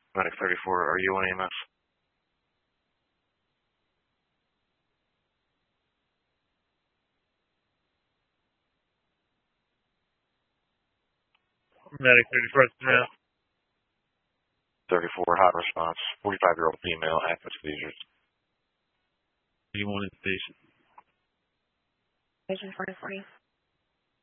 Medic 34, are you on EMS? Medic 34, 34, hot response. 45-year-old female, active seizures. You want in station. Station 4040.